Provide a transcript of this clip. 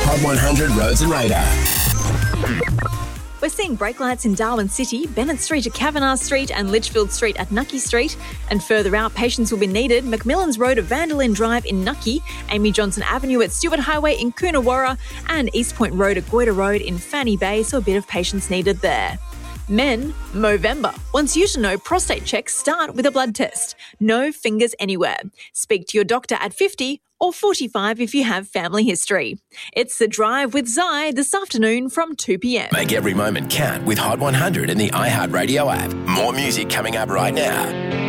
Hot 100 Roads and Radar. We're seeing brake lights in Darwin City, Bennett Street at Kavanagh Street and Litchfield Street at Nucky Street. And further out, patience will be needed. McMillan's Road at Vanderlyn Drive in Nucky, Amy Johnson Avenue at Stewart Highway in Coonawarra and East Point Road at Goyder Road in Fanny Bay, so a bit of patience needed there. Men, Movember wants you to know prostate checks start with a blood test. No fingers anywhere. Speak to your doctor at 50 or 45 if you have family history. It's The Drive with Zai this afternoon from 2 p.m. Make every moment count with Hot 100 and the iHeartRadio app. More music coming up right now.